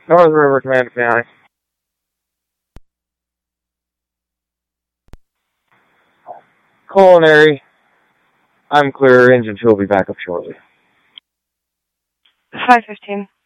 North River Command County. Culinary. I'm clear. Engine 2 will be back up shortly. 515.